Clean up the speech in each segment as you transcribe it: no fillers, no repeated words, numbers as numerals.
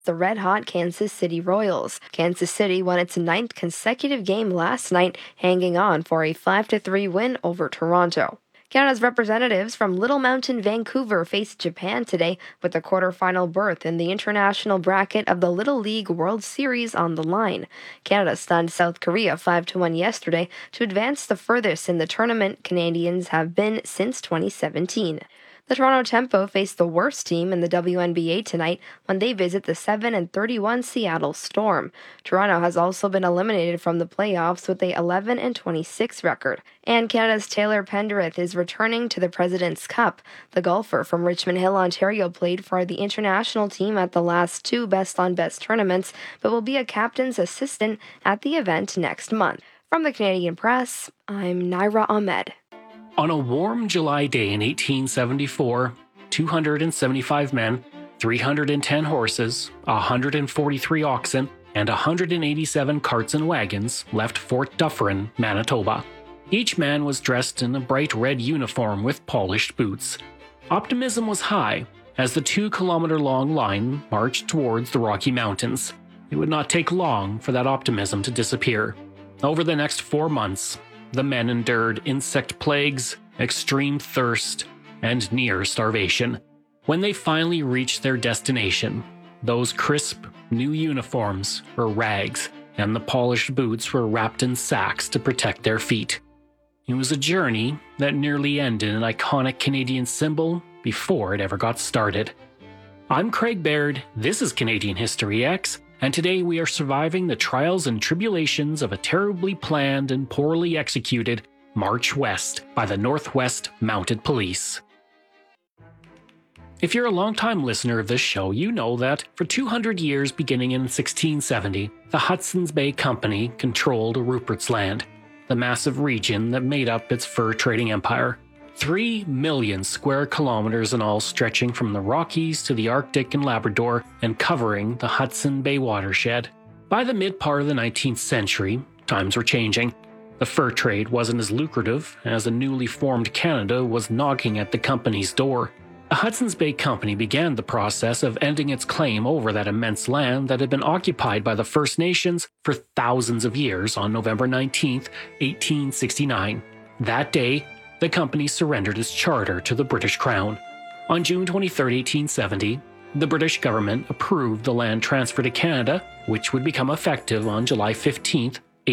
the red-hot Kansas City Royals. Kansas City won its ninth consecutive game last night, hanging on for a 5-3 win over Toronto. Canada's representatives from Little Mountain, Vancouver faced Japan today with a quarterfinal berth in the international bracket of the Little League World Series on the line. Canada stunned South Korea 5-1 yesterday to advance the furthest in the tournament Canadians have been since 2017. The Toronto Tempo face the worst team in the WNBA tonight when they visit the 7-31 Seattle Storm. Toronto has also been eliminated from the playoffs with a 11-26 record. And Canada's Taylor Pendrith is returning to the President's Cup. The golfer from Richmond Hill, Ontario, played for the international team at the last two best-on-best tournaments, but will be a captain's assistant at the event next month. From the Canadian Press, I'm Naira Ahmed. On a warm July day in 1874, 275 men, 310 horses, 143 oxen, and 187 carts and wagons left Fort Dufferin, Manitoba. Each man was dressed in a bright red uniform with polished boots. Optimism was high as the 2-kilometer-long line marched towards the Rocky Mountains. It would not take long for that optimism to disappear. Over the next 4 months, the men endured insect plagues, extreme thirst, and near starvation. When they finally reached their destination, those crisp, new uniforms were rags, and the polished boots were wrapped in sacks to protect their feet. It was a journey that nearly ended an iconic Canadian symbol before it ever got started. I'm Craig Baird, this is Canadian History X, and today we are surviving the trials and tribulations of a terribly planned and poorly executed March West by the Northwest Mounted Police. If you're a longtime listener of this show, you know that for 200 years beginning in 1670, the Hudson's Bay Company controlled Rupert's Land, the massive region that made up its fur trading empire. 3 million square kilometers in all, stretching from the Rockies to the Arctic and Labrador and covering the Hudson Bay watershed. By the mid-part of the 19th century, times were changing. The fur trade wasn't as lucrative as the newly formed Canada was knocking at the company's door. The Hudson's Bay Company began the process of ending its claim over that immense land that had been occupied by the First Nations for thousands of years on November 19, 1869. That day, the company surrendered its charter to the British Crown. On June 23, 1870, the British government approved the land transfer to Canada, which would become effective on July 15,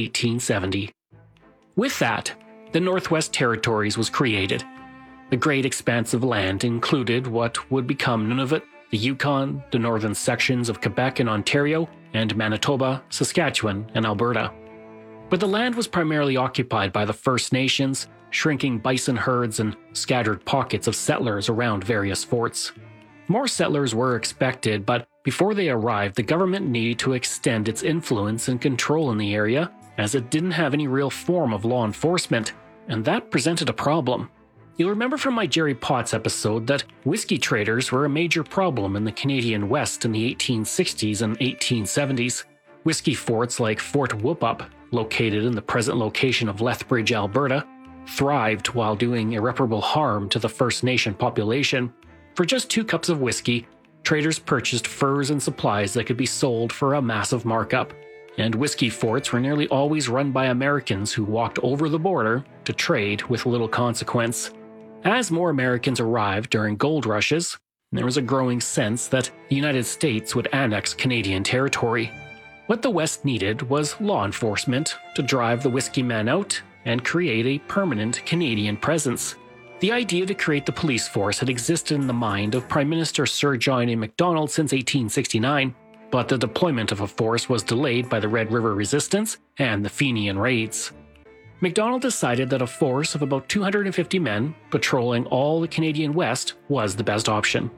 1870. With that, the Northwest Territories was created. The great expanse of land included what would become Nunavut, the Yukon, the northern sections of Quebec and Ontario, and Manitoba, Saskatchewan, and Alberta. But the land was primarily occupied by the First Nations, shrinking bison herds and scattered pockets of settlers around various forts. More settlers were expected, but before they arrived, the government needed to extend its influence and control in the area, as it didn't have any real form of law enforcement, and that presented a problem. You'll remember from my Jerry Potts episode that whiskey traders were a major problem in the Canadian West in the 1860s and 1870s. Whiskey forts like Fort Whoop-Up, located in the present location of Lethbridge, Alberta, thrived while doing irreparable harm to the First Nation population. For just 2 cups of whiskey, traders purchased furs and supplies that could be sold for a massive markup. And whiskey forts were nearly always run by Americans who walked over the border to trade with little consequence. As more Americans arrived during gold rushes, there was a growing sense that the United States would annex Canadian territory. What the West needed was law enforcement to drive the whiskey men out and create a permanent Canadian presence. The idea to create the police force had existed in the mind of Prime Minister Sir John A. Macdonald since 1869, but the deployment of a force was delayed by the Red River Resistance and the Fenian raids. Macdonald decided that a force of about 250 men patrolling all the Canadian West was the best option.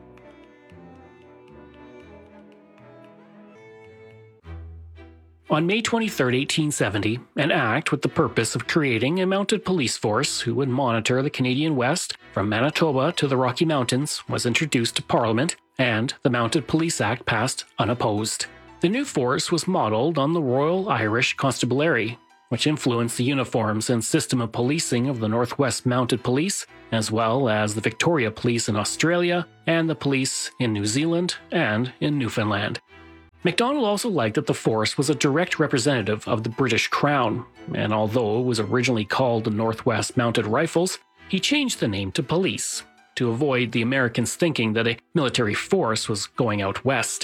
On May 23, 1870, an act with the purpose of creating a mounted police force who would monitor the Canadian West from Manitoba to the Rocky Mountains was introduced to Parliament, and the Mounted Police Act passed unopposed. The new force was modelled on the Royal Irish Constabulary, which influenced the uniforms and system of policing of the Northwest Mounted Police, as well as the Victoria Police in Australia and the police in New Zealand and in Newfoundland. MacDonald also liked that the force was a direct representative of the British Crown, and although it was originally called the Northwest Mounted Rifles, he changed the name to Police, to avoid the Americans thinking that a military force was going out west.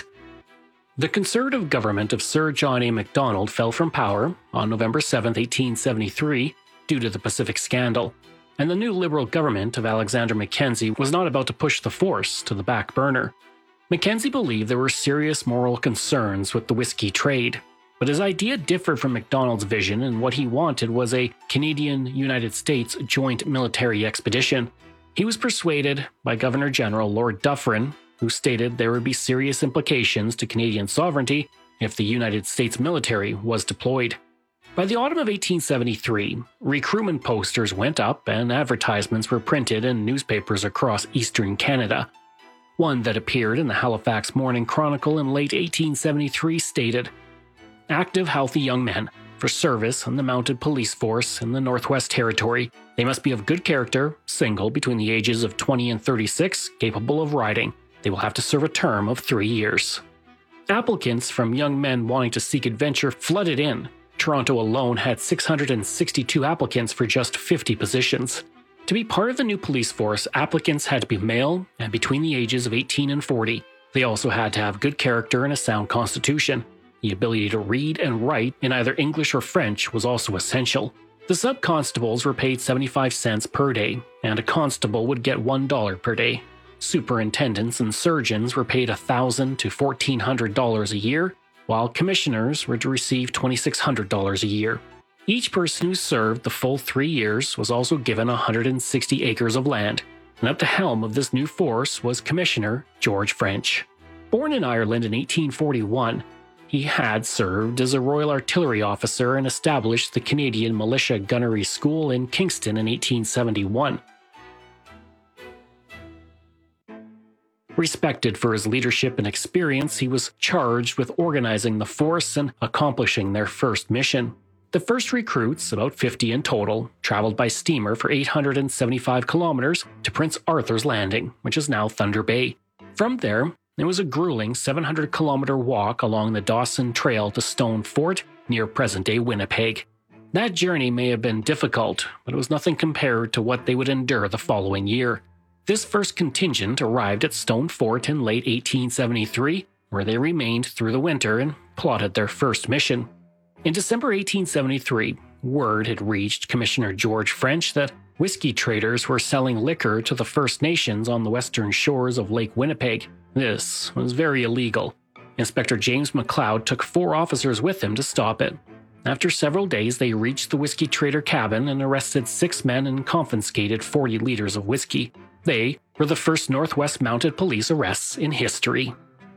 The Conservative government of Sir John A. Macdonald fell from power on November 7, 1873, due to the Pacific Scandal, and the new Liberal government of Alexander Mackenzie was not about to push the force to the back burner. Mackenzie believed there were serious moral concerns with the whiskey trade, but his idea differed from Macdonald's vision, and what he wanted was a Canadian-United States joint military expedition. He was persuaded by Governor-General Lord Dufferin, who stated there would be serious implications to Canadian sovereignty if the United States military was deployed. By the autumn of 1873, recruitment posters went up and advertisements were printed in newspapers across eastern Canada. One that appeared in the Halifax Morning Chronicle in late 1873 stated, "Active, healthy young men, for service in the mounted police force in the Northwest Territory. They must be of good character, single, between the ages of 20 and 36, capable of riding. They will have to serve a term of 3 years." Applicants from young men wanting to seek adventure flooded in. Toronto alone had 662 applicants for just 50 positions. To be part of the new police force, applicants had to be male and between the ages of 18 and 40. They also had to have good character and a sound constitution. The ability to read and write in either English or French was also essential. The sub-constables were paid 75 cents per day, and a constable would get $1 per day. Superintendents and surgeons were paid $1,000 to $1,400 a year, while commissioners were to receive $2,600 a year. Each person who served the full 3 years was also given 160 acres of land, and at the helm of this new force was Commissioner George French. Born in Ireland in 1841, he had served as a Royal Artillery officer and established the Canadian Militia Gunnery School in Kingston in 1871. Respected for his leadership and experience, he was charged with organizing the force and accomplishing their first mission. The first recruits, about 50 in total, traveled by steamer for 875 kilometers to Prince Arthur's Landing, which is now Thunder Bay. From there, it was a grueling 700-kilometer walk along the Dawson Trail to Stone Fort near present-day Winnipeg. That journey may have been difficult, but it was nothing compared to what they would endure the following year. This first contingent arrived at Stone Fort in late 1873, where they remained through the winter and plotted their first mission. In December 1873, word had reached Commissioner George French that whiskey traders were selling liquor to the First Nations on the western shores of Lake Winnipeg. This was very illegal. Inspector James McLeod took 4 officers with him to stop it. After several days, they reached the whiskey trader cabin and arrested 6 men and confiscated 40 liters of whiskey. They were the first Northwest Mounted Police arrests in history.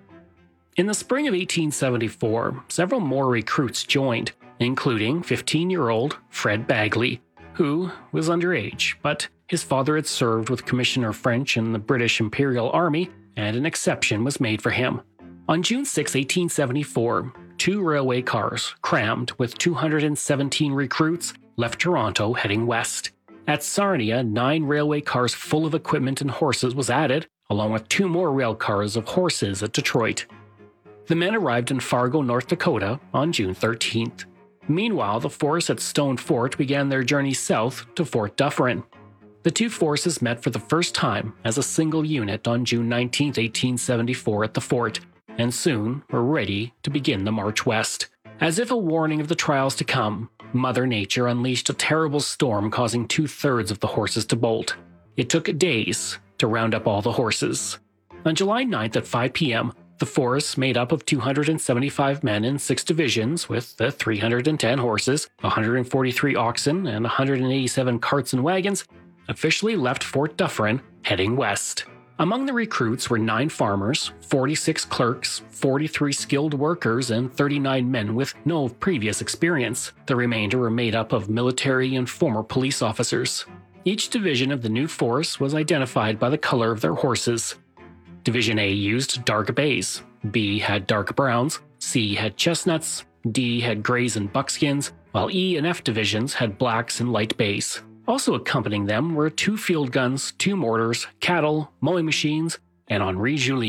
In the spring of 1874, several more recruits joined, including 15-year-old Fred Bagley, who was underage, but his father had served with Commissioner French in the British Imperial Army, and an exception was made for him. On June 6, 1874, 2 railway cars, crammed with 217 recruits, left Toronto heading west. At Sarnia, 9 railway cars full of equipment and horses was added, along with 2 more rail cars of horses at Detroit. The men arrived in Fargo, North Dakota on June 13th. Meanwhile, the force at Stone Fort began their journey south to Fort Dufferin. The 2 forces met for the first time as a single unit on June 19, 1874 at the fort, and soon were ready to begin the march west. As if a warning of the trials to come, Mother Nature unleashed a terrible storm causing 2/3 of the horses to bolt. It took days to round up all the horses. On July 9th at 5 p.m., the force, made up of 275 men in 6 divisions with the 310 horses, 143 oxen, and 187 carts and wagons, officially left Fort Dufferin, heading west. Among the recruits were 9 farmers, 46 clerks, 43 skilled workers, and 39 men with no previous experience. The remainder were made up of military and former police officers. Each division of the new force was identified by the color of their horses. Division A used dark bays, B had dark browns, C had chestnuts, D had grays and buckskins, while E and F divisions had blacks and light bays. Also accompanying them were 2 field guns, 2 mortars, cattle, mowing machines, and Henri Julien.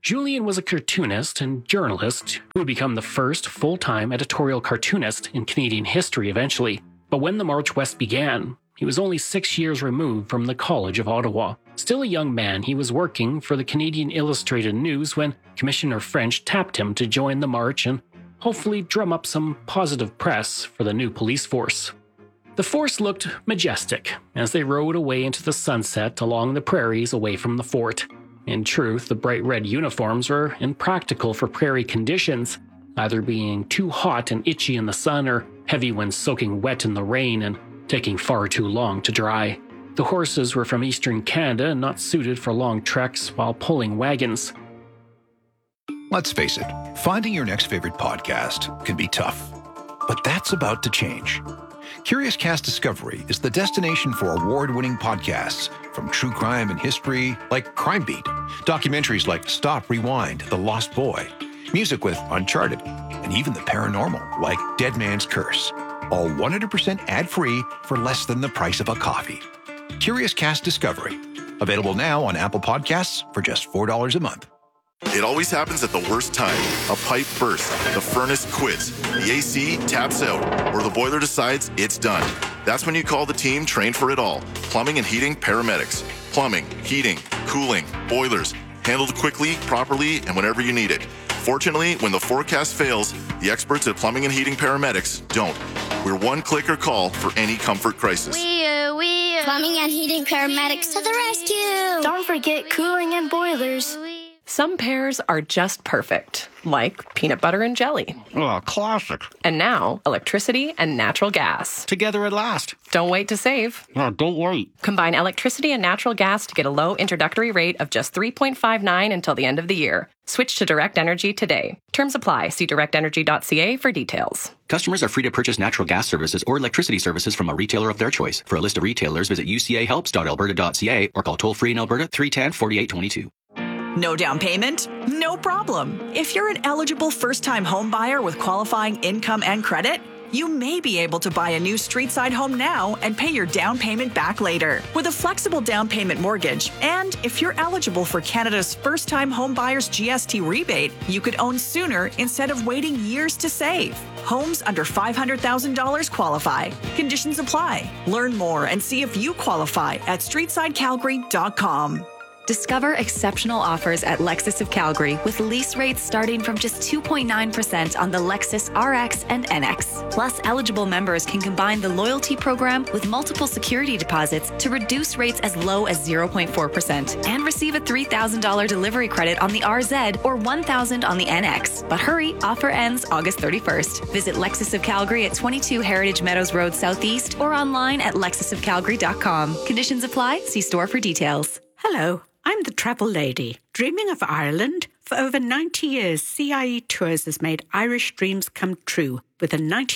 Julien was a cartoonist and journalist who would become the first full-time editorial cartoonist in Canadian history eventually. But when the March West began, he was only 6 years removed from the College of Ottawa. Still a young man, he was working for the Canadian Illustrated News when Commissioner French tapped him to join the march and hopefully drum up some positive press for the new police force. The force looked majestic as they rode away into the sunset along the prairies away from the fort. In truth, the bright red uniforms were impractical for prairie conditions, either being too hot and itchy in the sun or heavy when soaking wet in the rain and taking far too long to dry. The horses were from eastern Canada and not suited for long treks while pulling wagons. Let's face it, finding your next favorite podcast can be tough. But that's about to change. Curious Cast Discovery is the destination for award-winning podcasts, from true crime and history like Crime Beat, documentaries like Stop, Rewind, The Lost Boy, music with Uncharted, and even the paranormal like Dead Man's Curse, all 100% ad-free for less than the price of a coffee. Curious Cast Discovery, available now on Apple Podcasts for just $4 a month. It always happens at the worst time. A pipe bursts, the furnace quits, the AC taps out, or the boiler decides it's done. That's when you call the team trained for it all. Plumbing and heating paramedics. Plumbing, heating, cooling, boilers. Handled quickly, properly, and whenever you need it. Fortunately, when the forecast fails, the experts at Plumbing and Heating Paramedics don't. We're one click or call for any comfort crisis. Plumbing and Heating Paramedics to the rescue! Don't forget cooling and boilers. Some pairs are just perfect, like peanut butter and jelly. Oh, classic. And now, electricity and natural gas. Together at last. Don't wait to save. Oh, don't wait. Combine electricity and natural gas to get a low introductory rate of just $3.59 until the end of the year. Switch to Direct Energy today. Terms apply. See directenergy.ca for details. Customers are free to purchase natural gas services or electricity services from a retailer of their choice. For a list of retailers, visit ucahelps.alberta.ca or call toll-free in Alberta 310-4822. No down payment? No problem. If you're an eligible first-time home buyer with qualifying income and credit, you may be able to buy a new street-side home now and pay your down payment back later with a flexible down payment mortgage. And if you're eligible for Canada's first-time home buyers GST rebate, you could own sooner instead of waiting years to save. Homes under $500,000 qualify. Conditions apply. Learn more and see if you qualify at streetsidecalgary.com. Discover exceptional offers at Lexus of Calgary with lease rates starting from just 2.9% on the Lexus RX and NX. Plus, eligible members can combine the loyalty program with multiple security deposits to reduce rates as low as 0.4% and receive a $3,000 delivery credit on the RZ or $1,000 on the NX. But hurry, offer ends August 31st. Visit Lexus of Calgary at 22 Heritage Meadows Road Southeast or online at lexusofcalgary.com. Conditions apply. See store for details. Hello. I'm the travel lady, dreaming of Ireland. For over 90 years, CIE Tours has made Irish dreams come true with a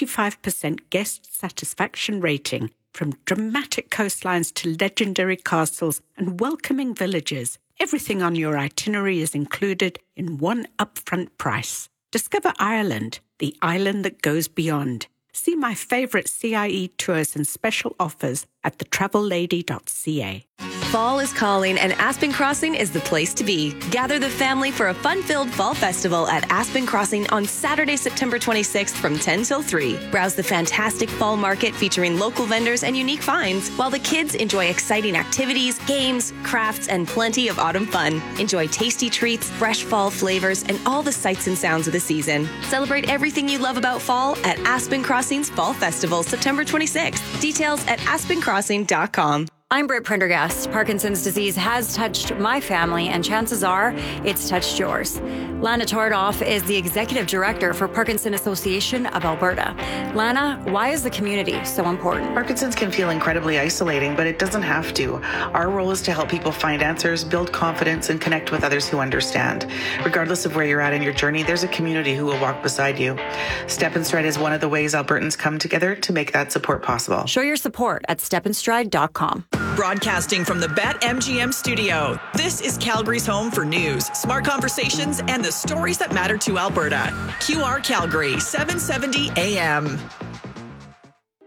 95% guest satisfaction rating. From dramatic coastlines to legendary castles and welcoming villages, everything on your itinerary is included in one upfront price. Discover Ireland, the island that goes beyond. See my favourite CIE Tours and special offers at thetravellady.ca. Fall is calling, and Aspen Crossing is the place to be. Gather the family for a fun-filled fall festival at Aspen Crossing on Saturday, September 26th from 10 till 3. Browse the fantastic fall market featuring local vendors and unique finds, while the kids enjoy exciting activities, games, crafts, and plenty of autumn fun. Enjoy tasty treats, fresh fall flavors, and all the sights and sounds of the season. Celebrate everything you love about fall at Aspen Crossing's Fall Festival, September 26th. Details at aspencrossing.com. I'm Britt Prendergast. Parkinson's disease has touched my family, and chances are it's touched yours. Lana Tordoff is the Executive Director for Parkinson Association of Alberta. Lana, why is the community so important? Parkinson's can feel incredibly isolating, but it doesn't have to. Our role is to help people find answers, build confidence, and connect with others who understand. Regardless of where you're at in your journey, there's a community who will walk beside you. Step and Stride is one of the ways Albertans come together to make that support possible. Show your support at stepandstride.com. Broadcasting from the BetMGM studio, this is Calgary's home for news, smart conversations, and the stories that matter to Alberta. QR Calgary, 770 AM.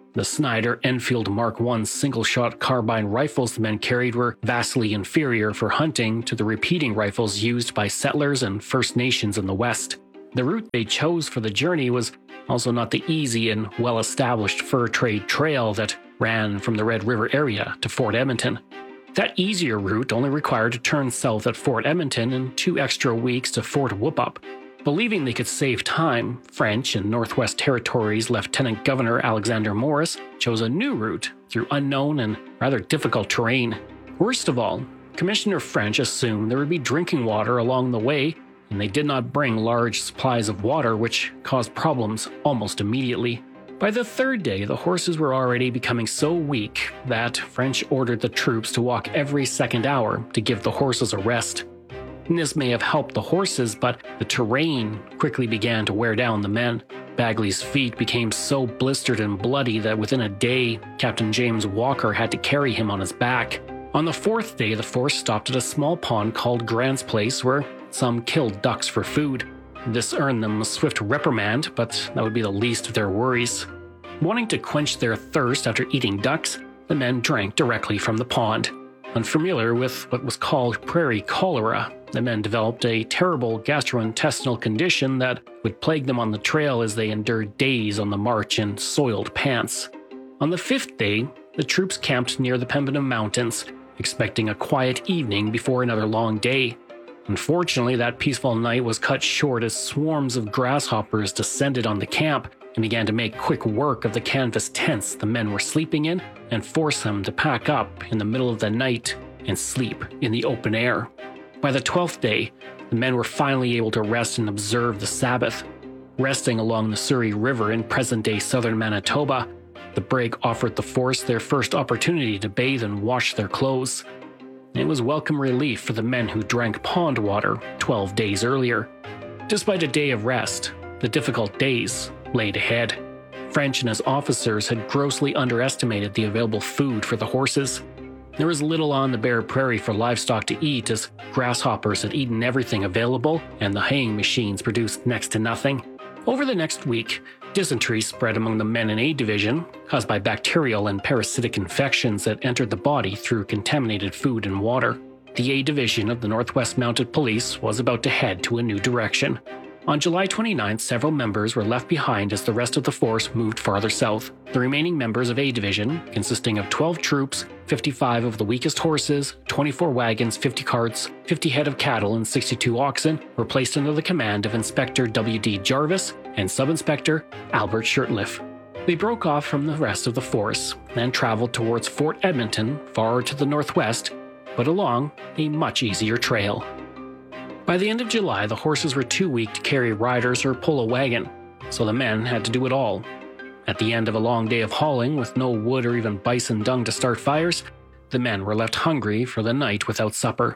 The Snyder Enfield Mark I single-shot carbine rifles the men carried were vastly inferior for hunting to the repeating rifles used by settlers and First Nations in the West. The route they chose for the journey was also not the easy and well-established fur trade trail that ran from the Red River area to Fort Edmonton. That easier route only required to turn south at Fort Edmonton and 2 extra weeks to Fort Whoop-Up. Believing they could save time, French and Northwest Territories Lieutenant Governor Alexander Morris chose a new route through unknown and rather difficult terrain. Worst of all, Commissioner French assumed there would be drinking water along the way, and they did not bring large supplies of water, which caused problems almost immediately. By the 3rd day, the horses were already becoming so weak that French ordered the troops to walk every second hour to give the horses a rest. This may have helped the horses, but the terrain quickly began to wear down the men. Bagley's feet became so blistered and bloody that within a day, Captain James Walker had to carry him on his back. On the 4th day, the force stopped at a small pond called Grant's Place, where some killed ducks for food. This earned them a swift reprimand, but that would be the least of their worries. Wanting to quench their thirst after eating ducks, the men drank directly from the pond. Unfamiliar with what was called prairie cholera, the men developed a terrible gastrointestinal condition that would plague them on the trail as they endured days on the march in soiled pants. On the 5th day, the troops camped near the Pembina Mountains, expecting a quiet evening before another long day. Unfortunately, that peaceful night was cut short as swarms of grasshoppers descended on the camp and began to make quick work of the canvas tents the men were sleeping in and force them to pack up in the middle of the night and sleep in the open air. By the 12th day, the men were finally able to rest and observe the Sabbath. Resting along the Surrey River in present-day southern Manitoba, the break offered the force their first opportunity to bathe and wash their clothes. It was welcome relief for the men who drank pond water 12 days earlier. Despite a day of rest, the difficult days laid ahead. French and his officers had grossly underestimated the available food for the horses. There was little on the bare prairie for livestock to eat, as grasshoppers had eaten everything available and the haying machines produced next to nothing. Over the next week, dysentery spread among the men in A Division, caused by bacterial and parasitic infections that entered the body through contaminated food and water. The A Division of the Northwest Mounted Police was about to head to a new direction. On July 29th, several members were left behind as the rest of the force moved farther south. The remaining members of A Division, consisting of 12 troops, 55 of the weakest horses, 24 wagons, 50 carts, 50 head of cattle, and 62 oxen, were placed under the command of Inspector W.D. Jarvis and Sub-Inspector Albert Shirtliff. They broke off from the rest of the force and traveled towards Fort Edmonton, far to the northwest, but along a much easier trail. By the end of July, the horses were too weak to carry riders or pull a wagon, so the men had to do it all. At the end of a long day of hauling, with no wood or even bison dung to start fires, the men were left hungry for the night without supper.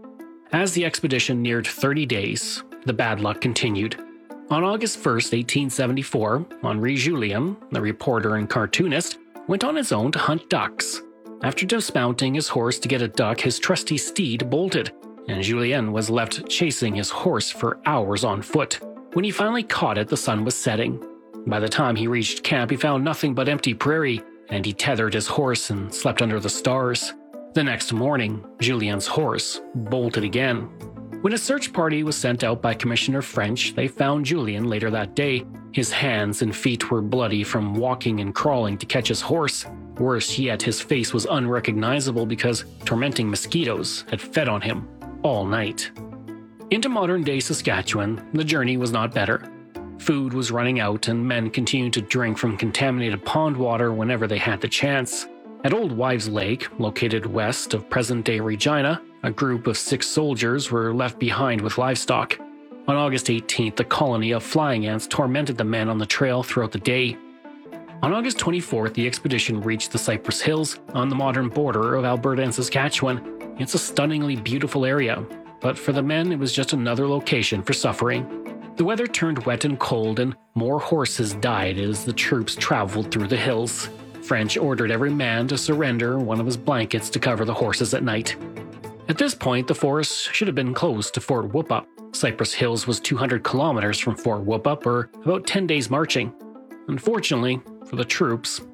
As the expedition neared 30 days, the bad luck continued. On August 1st, 1874, Henri Julien, the reporter and cartoonist, went on his own to hunt ducks. After dismounting his horse to get a duck, his trusty steed bolted, and Julien was left chasing his horse for hours on foot. When he finally caught it, the sun was setting. By the time he reached camp, he found nothing but empty prairie, and he tethered his horse and slept under the stars. The next morning, Julien's horse bolted again. When a search party was sent out by Commissioner French, they found Julien later that day. His hands and feet were bloody from walking and crawling to catch his horse. Worse yet, his face was unrecognizable because tormenting mosquitoes had fed on him all night. Into modern-day Saskatchewan, the journey was not better. Food was running out, and men continued to drink from contaminated pond water whenever they had the chance. At Old Wives Lake, located west of present-day Regina, a group of 6 soldiers were left behind with livestock. On August 18th, a colony of flying ants tormented the men on the trail throughout the day. On August 24th, the expedition reached the Cypress Hills on the modern border of Alberta and Saskatchewan. It's a stunningly beautiful area, but for the men it was just another location for suffering. The weather turned wet and cold, and more horses died as the troops traveled through the hills. French ordered every man to surrender one of his blankets to cover the horses at night. At this point, the force should have been close to Fort Whoop-Up. Cypress Hills was 200 kilometers from Fort Whoop-Up, or about 10 days marching. Unfortunately, for the troops,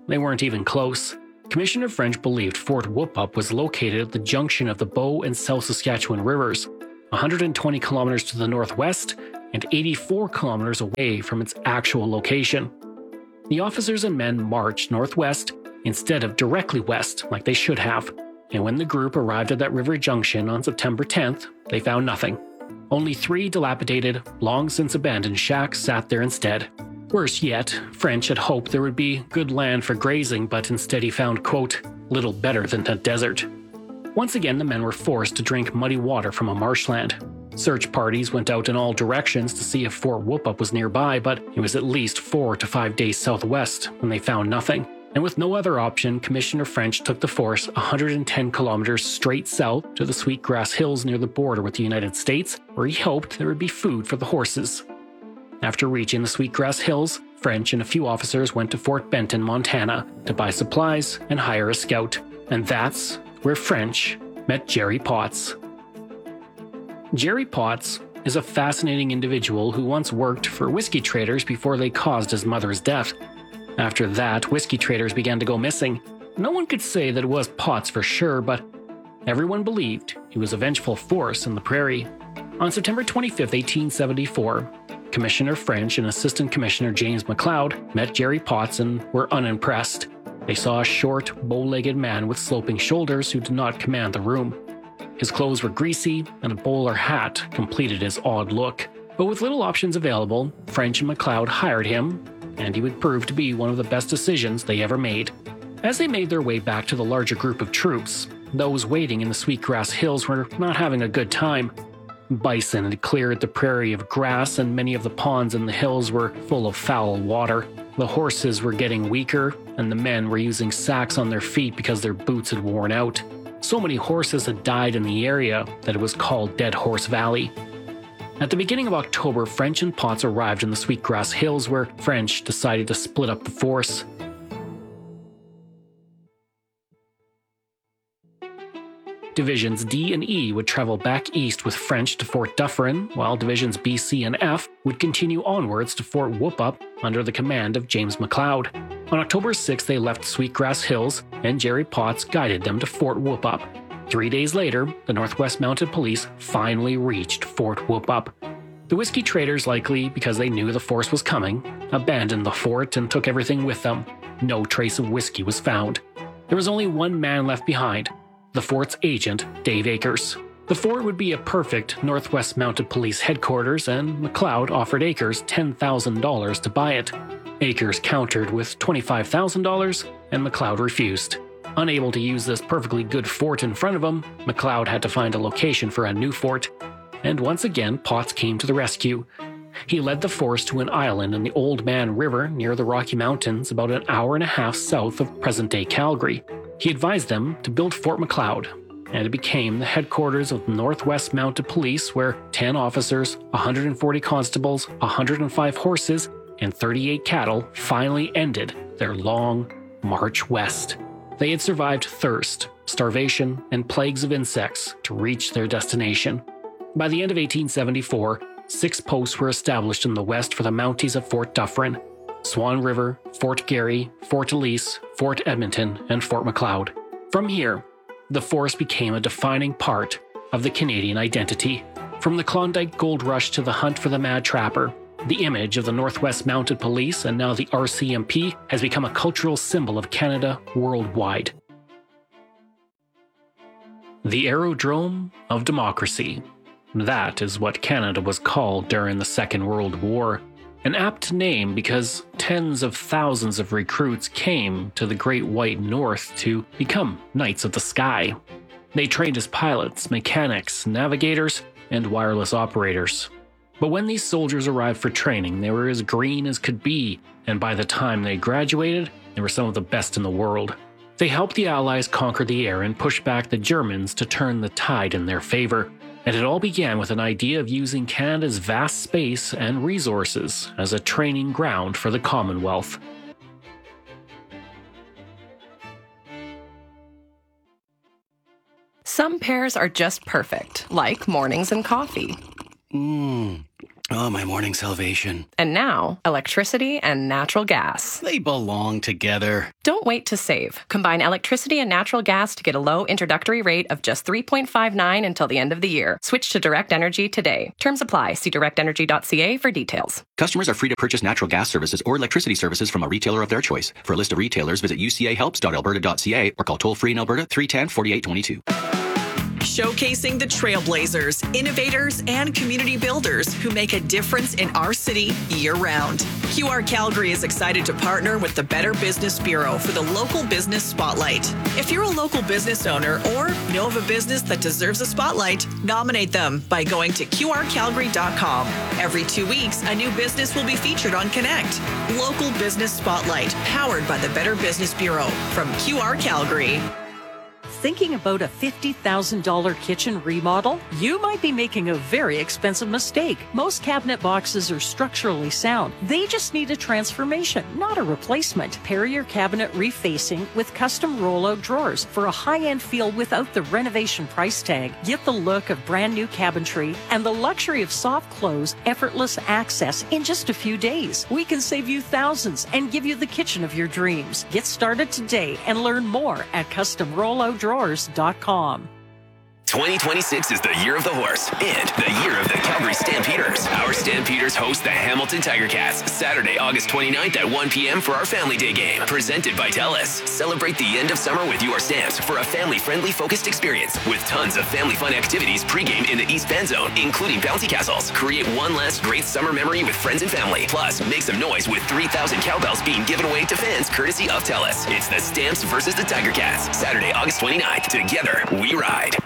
They weren't even close. Commissioner French believed Fort Whoop-Up was located at the junction of the Bow and South Saskatchewan rivers, 120 kilometers to the northwest and 84 kilometers away from its actual location. The officers and men marched northwest instead of directly west like they should have, and when the group arrived at that river junction on September 10th, they found nothing. Only 3 dilapidated, long-since abandoned shacks sat there instead. Worse yet, French had hoped there would be good land for grazing, but instead he found, quote, little better than a desert. Once again, the men were forced to drink muddy water from a marshland. Search parties went out in all directions to see if Fort Whoop-Up was nearby, but it was at least 4 to 5 days southwest when they found nothing. And with no other option, Commissioner French took the force 110 kilometers straight south to the Sweetgrass Hills near the border with the United States, where he hoped there would be food for the horses. After reaching the Sweetgrass Hills, French and a few officers went to Fort Benton, Montana, to buy supplies and hire a scout. And that's where French met Jerry Potts. Jerry Potts is a fascinating individual who once worked for whiskey traders before they caused his mother's death. After that, whiskey traders began to go missing. No one could say that it was Potts for sure, but everyone believed he was a vengeful force in the prairie. On September 25, 1874, Commissioner French and Assistant Commissioner James McLeod met Jerry Potts and were unimpressed. They saw a short, bow-legged man with sloping shoulders who did not command the room. His clothes were greasy, and a bowler hat completed his odd look. But with little options available, French and McLeod hired him, and he would prove to be one of the best decisions they ever made. As they made their way back to the larger group of troops, those waiting in the Sweetgrass Hills were not having a good time. Bison had cleared the prairie of grass, and many of the ponds in the hills were full of foul water. The horses were getting weaker, and the men were using sacks on their feet because their boots had worn out. So many horses had died in the area that it was called Dead Horse Valley. At the beginning of October, French and Potts arrived in the Sweetgrass Hills, where French decided to split up the force. Divisions D and E would travel back east with French to Fort Dufferin, while Divisions B, C, and F would continue onwards to Fort Whoop-Up under the command of James McLeod. On October 6, they left Sweetgrass Hills, and Jerry Potts guided them to Fort Whoop-Up. 3 days later, the Northwest Mounted Police finally reached Fort Whoop-Up. The whiskey traders, likely because they knew the force was coming, abandoned the fort and took everything with them. No trace of whiskey was found. There was only one man left behind, the fort's agent, Dave Akers. The fort would be a perfect Northwest Mounted Police headquarters, and McLeod offered Akers $10,000 to buy it. Akers countered with $25,000, and McLeod refused. Unable to use this perfectly good fort in front of him, McLeod had to find a location for a new fort. And once again, Potts came to the rescue. He led the force to an island in the Old Man River near the Rocky Mountains, about an hour and a half south of present-day Calgary. He advised them to build Fort McLeod, and it became the headquarters of the Northwest Mounted Police, where 10 officers, 140 constables, 105 horses, and 38 cattle finally ended their long march west. They had survived thirst, starvation, and plagues of insects to reach their destination. By the end of 1874, 6 posts were established in the west for the Mounties of Fort Dufferin: Swan River, Fort Garry, Fort Ellice, Fort Edmonton, and Fort McLeod. From here, the force became a defining part of the Canadian identity. From the Klondike Gold Rush to the hunt for the Mad Trapper, the image of the Northwest Mounted Police and now the RCMP has become a cultural symbol of Canada worldwide. The Aerodrome of Democracy. That is what Canada was called during the Second World War. An apt name because tens of thousands of recruits came to the Great White North to become Knights of the Sky. They trained as pilots, mechanics, navigators, and wireless operators. But when these soldiers arrived for training, they were as green as could be, and by the time they graduated, they were some of the best in the world. They helped the Allies conquer the air and push back the Germans to turn the tide in their favor. And it all began with an idea of using Canada's vast space and resources as a training ground for the Commonwealth. Some pairs are just perfect, like mornings and coffee. Oh, my morning salvation. And now, electricity and natural gas. They belong together. Don't wait to save. Combine electricity and natural gas to get a low introductory rate of just $3.59 until the end of the year. Switch to Direct Energy today. Terms apply. See directenergy.ca for details. Customers are free to purchase natural gas services or electricity services from a retailer of their choice. For a list of retailers, visit ucahelps.alberta.ca or call toll-free in Alberta 310-4822. Showcasing the trailblazers, innovators, and community builders who make a difference in our city year-round. QR Calgary is excited to partner with the Better Business Bureau for the Local Business Spotlight. If you're a local business owner or know of a business that deserves a spotlight, nominate them by going to qrcalgary.com. Every 2 weeks, a new business will be featured on Connect. Local Business Spotlight, powered by the Better Business Bureau from QR Calgary. Thinking about a $50,000 kitchen remodel? You might be making a very expensive mistake. Most cabinet boxes are structurally sound. They just need a transformation, not a replacement. Pair your cabinet refacing with custom rollout drawers for a high-end feel without the renovation price tag. Get the look of brand new cabinetry and the luxury of soft close, effortless access in just a few days. We can save you thousands and give you the kitchen of your dreams. Get started today and learn more at customrolloutdrawers.com. 2026 is the year of the horse and the year of the Calgary Stampeders. Our Stampeders host the Hamilton Tiger Cats Saturday, August 29th at 1 p.m. for our Family Day game, presented by TELUS. Celebrate the end of summer with your Stamps for a family-friendly focused experience with tons of family fun activities pregame in the East Fan Zone, including bouncy castles. Create one last great summer memory with friends and family. Plus, make some noise with 3,000 cowbells being given away to fans courtesy of TELUS. It's the Stamps versus the Tiger Cats, Saturday, August 29th. Together, we ride.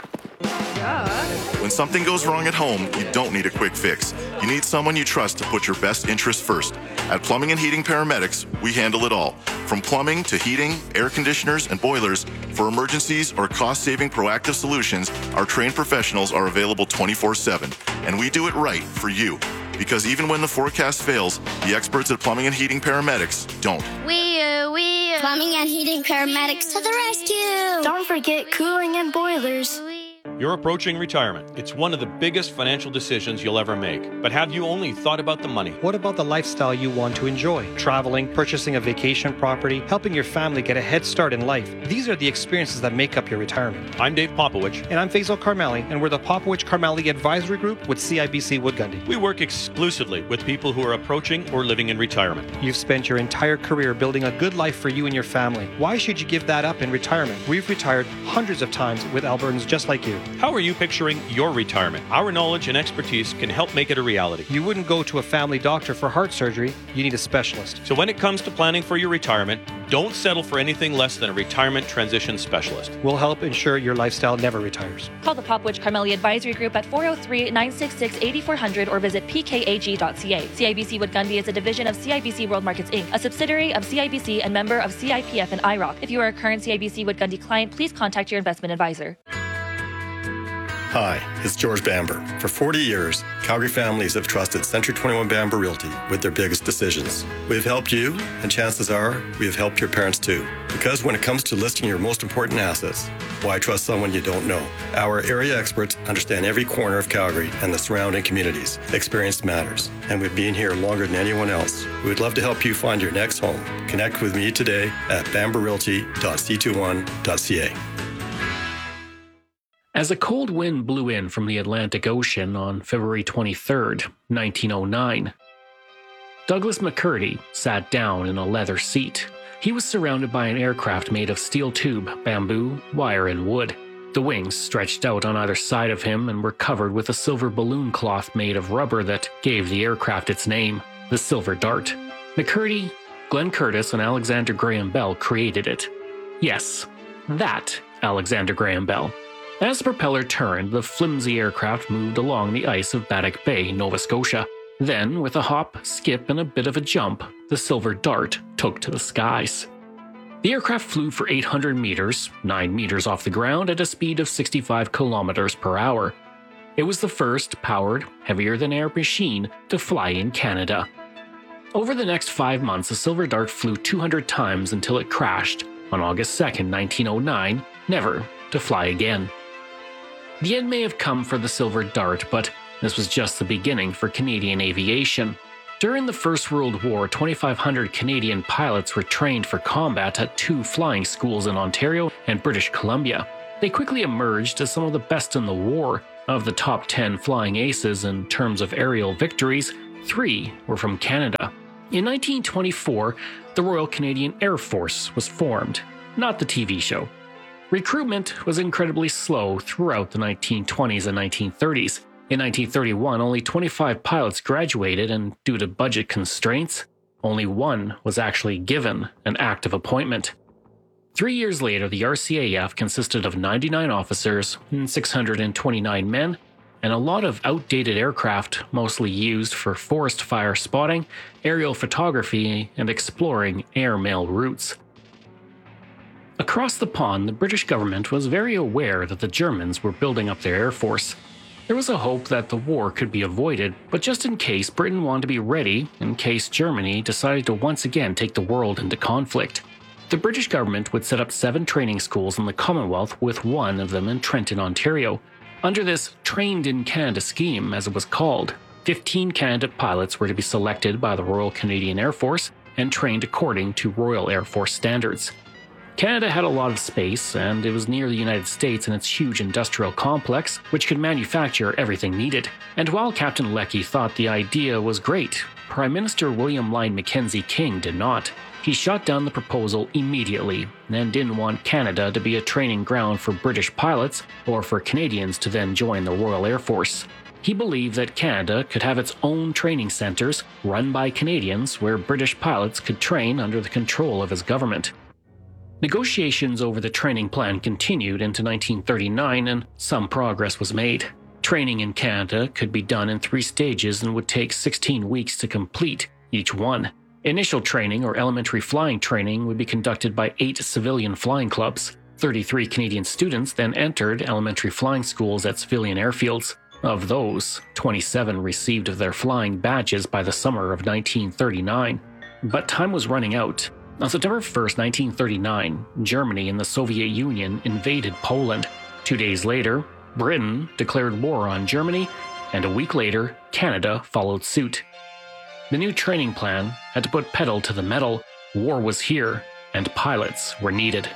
When something goes wrong at home, you don't need a quick fix. You need someone you trust to put your best interests first. At Plumbing and Heating Paramedics, we handle it all. From plumbing to heating, air conditioners, and boilers, for emergencies or cost-saving proactive solutions, our trained professionals are available 24/7. And we do it right for you. Because even when the forecast fails, the experts at Plumbing and Heating Paramedics don't. We Plumbing and Heating Paramedics to the rescue. Don't forget cooling and boilers. You're approaching retirement. It's one of the biggest financial decisions you'll ever make. But have you only thought about the money? What about the lifestyle you want to enjoy? Traveling, purchasing a vacation property, helping your family get a head start in life. These are the experiences that make up your retirement. I'm Dave Popowich. And I'm Faisal Karmali, and we're the Popowich Karmali Advisory Group with CIBC Wood Gundy. We work exclusively with people who are approaching or living in retirement. You've spent your entire career building a good life for you and your family. Why should you give that up in retirement? We've retired hundreds of times with Albertans just like you. How are you picturing your retirement? Our knowledge and expertise can help make it a reality. You wouldn't go to a family doctor for heart surgery. You need a specialist. So when it comes to planning for your retirement, don't settle for anything less than a retirement transition specialist. We'll help ensure your lifestyle never retires. Call the Popowich Karmali Advisory Group at 403-966-8400 or visit pkag.ca. CIBC Wood Gundy is a division of CIBC World Markets Inc., a subsidiary of CIBC and member of CIPF and IROC. If you are a current CIBC Wood Gundy client, please contact your investment advisor. Hi, it's George Bamber. For 40 years, Calgary families have trusted Century 21 Bamber Realty with their biggest decisions. We've helped you, and chances are we have helped your parents too. Because when it comes to listing your most important assets, why trust someone you don't know? Our area experts understand every corner of Calgary and the surrounding communities. Experience matters, and we've been here longer than anyone else. We would love to help you find your next home. Connect with me today at bamberrealty.c21.ca. As a cold wind blew in from the Atlantic Ocean on February 23, 1909, Douglas McCurdy sat down in a leather seat. He was surrounded by an aircraft made of steel tube, bamboo, wire, and wood. The wings stretched out on either side of him and were covered with a silver balloon cloth made of rubber that gave the aircraft its name, the Silver Dart. McCurdy, Glenn Curtis, and Alexander Graham Bell created it. Yes, that Alexander Graham Bell. As the propeller turned, the flimsy aircraft moved along the ice of Baddock Bay, Nova Scotia. Then, with a hop, skip, and a bit of a jump, the Silver Dart took to the skies. The aircraft flew for 800 meters, 9 meters off the ground, at a speed of 65 kilometers per hour. It was the first powered, heavier-than-air machine to fly in Canada. Over the next 5 months, the Silver Dart flew 200 times until it crashed on August 2, 1909, never to fly again. The end may have come for the Silver Dart, but This was just the beginning for Canadian aviation. During the First World War, 2,500 Canadian pilots were trained for combat at 2 flying schools in Ontario and British Columbia. They quickly emerged as some of the best in the war. Of the top 10 flying aces in terms of aerial victories, 3 were from Canada. In 1924, the Royal Canadian Air Force was formed, not the TV show. Recruitment was incredibly slow throughout the 1920s and 1930s. In 1931, only 25 pilots graduated, and due to budget constraints, only 1 was actually given an active appointment. 3 years later, the RCAF consisted of 99 officers and 629 men, and a lot of outdated aircraft mostly used for forest fire spotting, aerial photography, and exploring airmail routes. Across the pond, the British government was very aware that the Germans were building up their air force. There was a hope that the war could be avoided, but just in case, Britain wanted to be ready in case Germany decided to once again take the world into conflict. The British government would set up 7 training schools in the Commonwealth, with 1 of them in Trenton, Ontario. Under this Trained in Canada scheme, as it was called, 15 candidate pilots were to be selected by the Royal Canadian Air Force and trained according to Royal Air Force standards. Canada had a lot of space, and it was near the United States and its huge industrial complex, which could manufacture everything needed. And while Captain Leckie thought the idea was great, Prime Minister William Lyon Mackenzie King did not. He shot down the proposal immediately and didn't want Canada to be a training ground for British pilots or for Canadians to then join the Royal Air Force. He believed that Canada could have its own training centres run by Canadians where British pilots could train under the control of his government. Negotiations over the training plan continued into 1939, and some progress was made. Training in Canada could be done in 3 stages and would take 16 weeks to complete each one. Initial training, or elementary flying training, would be conducted by 8 civilian flying clubs. 33 Canadian students then entered elementary flying schools at civilian airfields. Of those, 27 received their flying badges by the summer of 1939. But time was running out. On September 1st, 1939, Germany and the Soviet Union invaded Poland. 2 days later, Britain declared war on Germany, and a week later, Canada followed suit. The new training plan had to put pedal to the metal. War was here, and pilots were needed.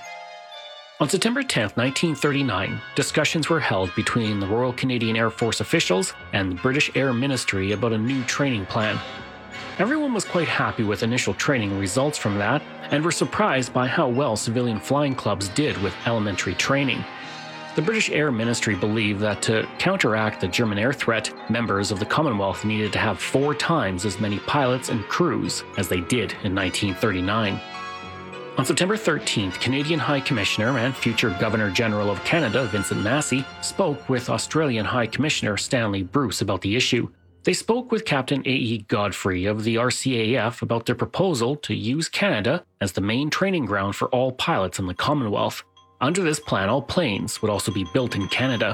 On September 10, 1939, discussions were held between the Royal Canadian Air Force officials and the British Air Ministry about a new training plan. Everyone was quite happy with initial training results from that, and were surprised by how well civilian flying clubs did with elementary training. The British Air Ministry believed that to counteract the German air threat, members of the Commonwealth needed to have 4 times as many pilots and crews as they did in 1939. On September 13th, Canadian High Commissioner and future Governor-General of Canada, Vincent Massey, spoke with Australian High Commissioner Stanley Bruce about the issue. They spoke with Captain A.E. Godfrey of the RCAF about their proposal to use Canada as the main training ground for all pilots in the Commonwealth. Under this plan, all planes would also be built in Canada.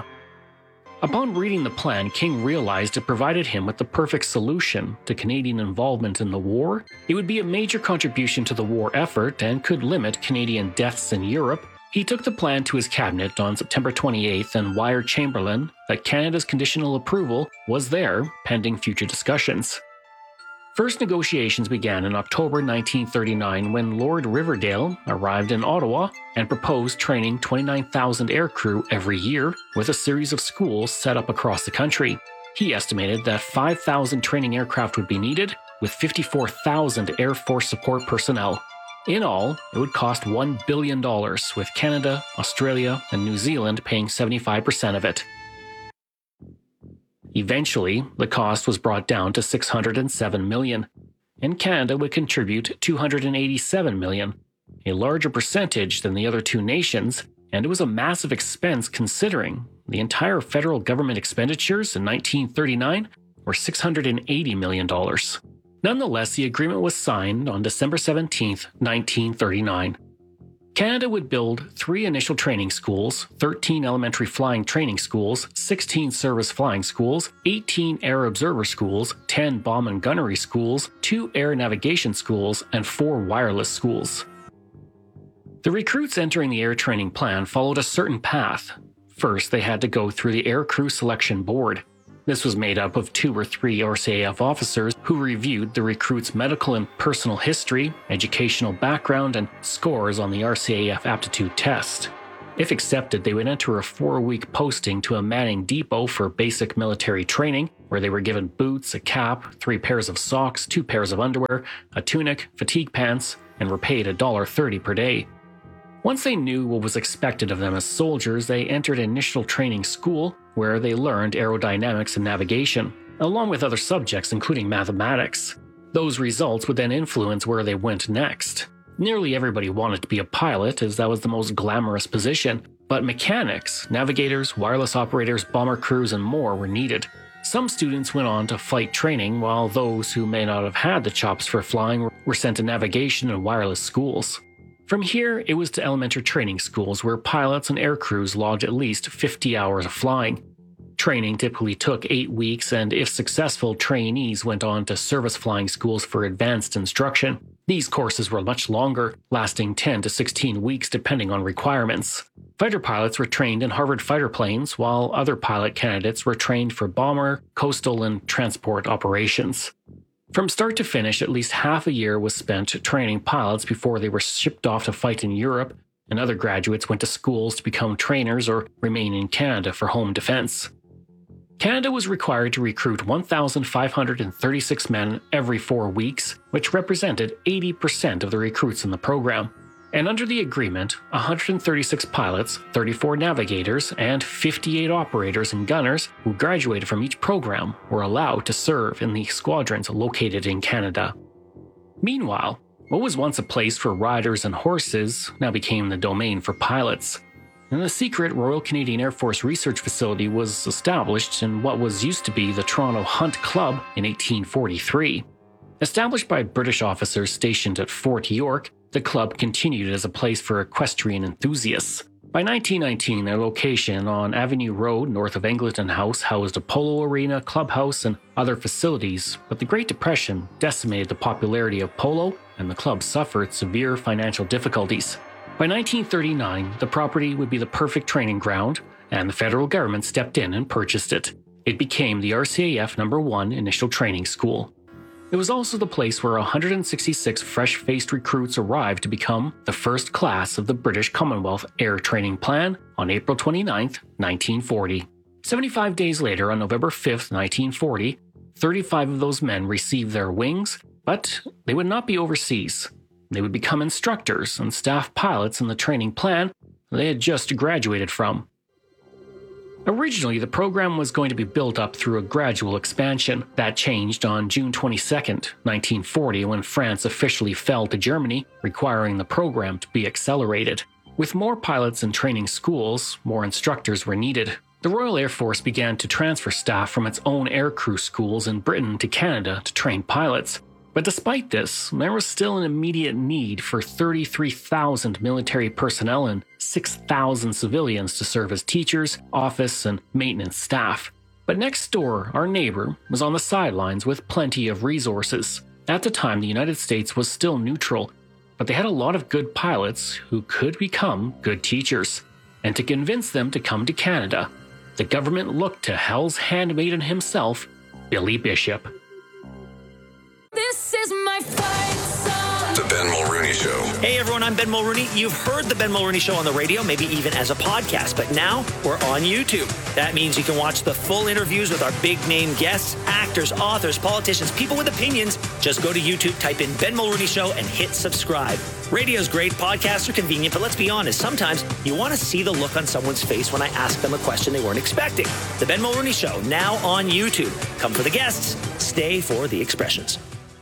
Upon reading the plan, King realized it provided him with the perfect solution to Canadian involvement in the war. It would be a major contribution to the war effort and could limit Canadian deaths in Europe. He took the plan to his cabinet on September 28th and wired Chamberlain that Canada's conditional approval was there, pending future discussions. First negotiations began in October 1939 when Lord Riverdale arrived in Ottawa and proposed training 29,000 aircrew every year with a series of schools set up across the country. He estimated that 5,000 training aircraft would be needed, with 54,000 Air Force support personnel. In all, it would cost $1 billion, with Canada, Australia, and New Zealand paying 75% of it. Eventually, the cost was brought down to $607 million, and Canada would contribute $287 million, a larger percentage than the other 2 nations, and it was a massive expense considering the entire federal government expenditures in 1939 were $680 million. Nonetheless, the agreement was signed on December 17, 1939. Canada would build 3 initial training schools, 13 elementary flying training schools, 16 service flying schools, 18 air observer schools, 10 bomb and gunnery schools, 2 air navigation schools, and 4 wireless schools. The recruits entering the air training plan followed a certain path. First, they had to go through the Air Crew Selection Board. This was made up of 2 or 3 RCAF officers who reviewed the recruit's medical and personal history, educational background, and scores on the RCAF aptitude test. If accepted, they would enter a 4-week posting to a Manning depot for basic military training, where they were given boots, a cap, 3 pairs of socks, 2 pairs of underwear, a tunic, fatigue pants, and were paid $1.30 per day. Once they knew what was expected of them as soldiers, they entered initial training school, where they learned aerodynamics and navigation, along with other subjects including mathematics. Those results would then influence where they went next. Nearly everybody wanted to be a pilot, as that was the most glamorous position, but mechanics, navigators, wireless operators, bomber crews, and more were needed. Some students went on to flight training, while those who may not have had the chops for flying were sent to navigation and wireless schools. From here, it was to elementary training schools where pilots and air crews logged at least 50 hours of flying. Training typically took 8 weeks, and if successful, trainees went on to service flying schools for advanced instruction. These courses were much longer, lasting 10 to 16 weeks depending on requirements. Fighter pilots were trained in Harvard fighter planes, while other pilot candidates were trained for bomber, coastal, and transport operations. From start to finish, at least half a year was spent training pilots before they were shipped off to fight in Europe, and other graduates went to schools to become trainers or remain in Canada for home defense. Canada was required to recruit 1,536 men every 4 weeks, which represented 80% of the recruits in the program. And under the agreement, 136 pilots, 34 navigators, and 58 operators and gunners who graduated from each program were allowed to serve in the squadrons located in Canada. Meanwhile, what was once a place for riders and horses now became the domain for pilots. And the secret Royal Canadian Air Force Research Facility was established in what was used to be the Toronto Hunt Club in 1843. Established by British officers stationed at Fort York, the club continued as a place for equestrian enthusiasts. By 1919, their location on Avenue Road north of Eglinton House housed a polo arena, clubhouse, and other facilities, but the Great Depression decimated the popularity of polo, and the club suffered severe financial difficulties. By 1939, the property would be the perfect training ground, and the federal government stepped in and purchased it. It became the RCAF No. 1 Initial Training School. It was also the place where 166 fresh-faced recruits arrived to become the first class of the British Commonwealth Air Training Plan on April 29, 1940. 75 days later, on November 5, 1940, 35 of those men received their wings, but they would not be overseas. They would become instructors and staff pilots in the training plan they had just graduated from. Originally, the program was going to be built up through a gradual expansion. That changed on June 22, 1940, when France officially fell to Germany, requiring the program to be accelerated. With more pilots in training schools, more instructors were needed. The Royal Air Force began to transfer staff from its own aircrew schools in Britain to Canada to train pilots. But despite this, there was still an immediate need for 33,000 military personnel and 6,000 civilians to serve as teachers, office, and maintenance staff. But next door, our neighbor was on the sidelines with plenty of resources. At the time, the United States was still neutral, but they had a lot of good pilots who could become good teachers. And to convince them to come to Canada, the government looked to Hell's handmaiden himself, Billy Bishop. This is my fight song. The Ben Mulrooney Show. Hey everyone, I'm Ben Mulrooney. You've heard the Ben Mulrooney Show on the radio, maybe even as a podcast, but now we're on YouTube. That means you can watch the full interviews with our big name guests, actors, authors, politicians, people with opinions. Just go to YouTube, type in Ben Mulrooney Show, and hit subscribe. Radio's great, podcasts are convenient, but let's be honest, sometimes you want to see the look on someone's face when I ask them a question they weren't expecting. The Ben Mulrooney Show, now on YouTube. Come for the guests, stay for the expressions.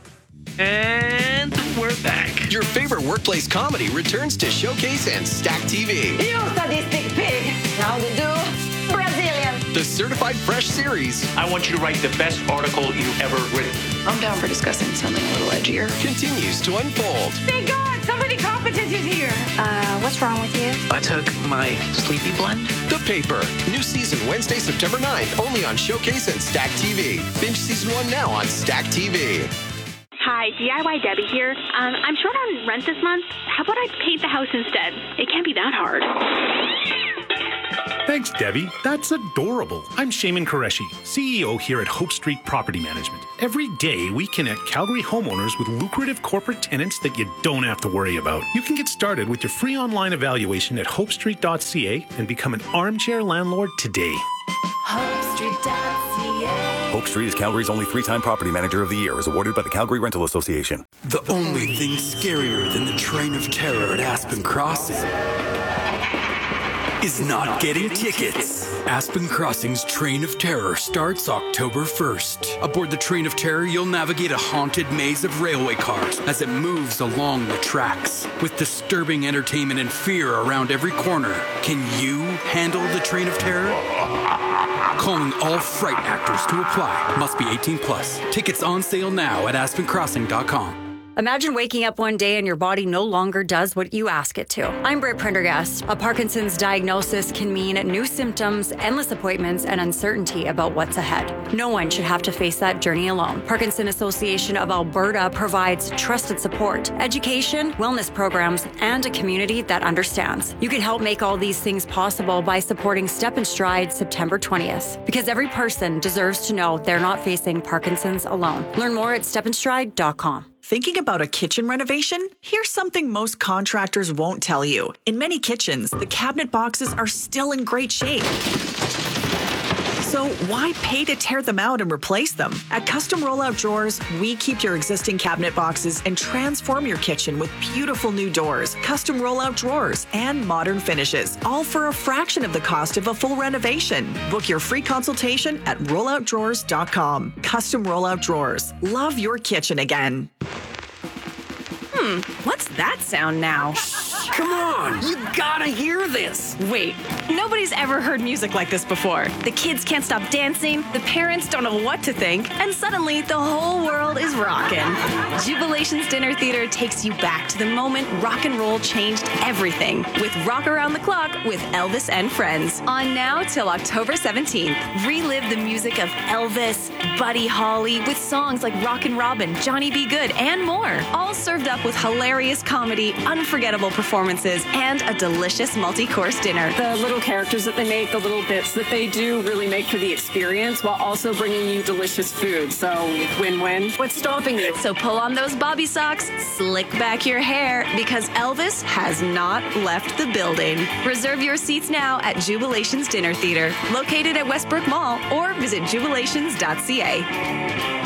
And we're back. Your favorite workplace comedy returns to Showcase and Stack TV. You sadistic pig. How to do? Brazilian. The Certified Fresh series. I want you to write the best article you've ever written. I'm down for discussing something a little edgier. Continues to unfold. Thank God, somebody competent is here. What's wrong with you? I took my sleepy blend. The Paper. New season Wednesday, September 9th, only on Showcase and Stack TV. Binge season 1 now on Stack TV. Hi, DIY Debbie here. I'm short on rent this month. How about I paint the house instead? It can't be that hard. Thanks, Debbie. That's adorable. I'm Shaman Qureshi, CEO here at Hope Street Property Management. Every day, we connect Calgary homeowners with lucrative corporate tenants that you don't have to worry about. You can get started with your free online evaluation at hopestreet.ca and become an armchair landlord today. HopeStreet.ca. Hope Street is Calgary's only 3-time Property Manager of the Year, as awarded by the Calgary Rental Association. The only thing scarier than the train of terror at Aspen Crossing is not getting tickets. Aspen Crossing's Train of Terror starts October 1st. Aboard the Train of Terror, you'll navigate a haunted maze of railway cars as it moves along the tracks. With disturbing entertainment and fear around every corner, can you handle the Train of Terror? Calling all fright actors to apply. Must be 18 plus. Tickets on sale now at aspencrossing.com. Imagine waking up one day and your body no longer does what you ask it to. I'm Britt Prendergast. A Parkinson's diagnosis can mean new symptoms, endless appointments, and uncertainty about what's ahead. No one should have to face that journey alone. Parkinson Association of Alberta provides trusted support, education, wellness programs, and a community that understands. You can help make all these things possible by supporting Step and Stride September 20th, because every person deserves to know they're not facing Parkinson's alone. Learn more at stepandstride.com. Thinking about a kitchen renovation? Here's something most contractors won't tell you. In many kitchens, the cabinet boxes are still in great shape. So why pay to tear them out and replace them? At Custom Rollout Drawers, we keep your existing cabinet boxes and transform your kitchen with beautiful new doors, custom rollout drawers, and modern finishes, all for a fraction of the cost of a full renovation. Book your free consultation at rolloutdrawers.com. Custom Rollout Drawers. Love your kitchen again. What's that sound now? Come on, you gotta hear this. Wait, nobody's ever heard music like this before. The kids can't stop dancing, the parents don't know what to think, and suddenly the whole world is rocking. Jubilations Dinner Theater takes you back to the moment rock and roll changed everything with Rock Around the Clock with Elvis and Friends. On now till October 17th. Relive the music of Elvis, Buddy Holly with songs like Rockin' Robin, Johnny B. Good, and more. All served up with hilarious comedy, unforgettable performances, and a delicious multi-course dinner. The little characters that they make, the little bits that they do really make for the experience while also bringing you delicious food. So win-win. What's stopping you? So pull on those bobby socks, slick back your hair, because Elvis has not left the building. Reserve your seats now at Jubilations Dinner Theater, located at Westbrook Mall, or visit jubilations.ca.